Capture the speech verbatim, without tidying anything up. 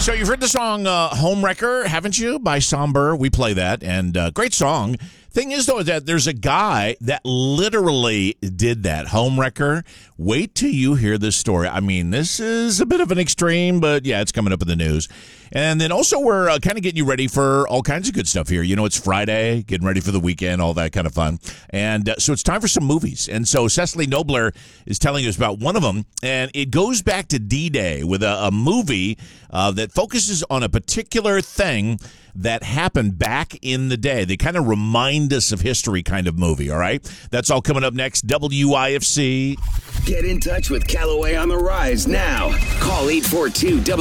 So you've heard the song uh, Homewrecker, haven't you, by Somber? We play that, and uh, great song. Thing is, though, that there's a guy that literally did that, Homewrecker. Wait till you hear this story. I mean, this is a bit of an extreme, but yeah, it's coming up in the news. And then also we're uh, kind of getting you ready for all kinds of good stuff here. You know, it's Friday, getting ready for the weekend, all that kind of fun. And uh, so it's time for some movies. And so Cecily Nobler is telling us about one of them, and it goes back to D-Day with a, a movie uh, that focuses on a particular thing that happened back in the day. They kind of remind us of history kind of movie, all right? That's all coming up next. W I F C. Get in touch with Callaway on the Rise now. Call eight four two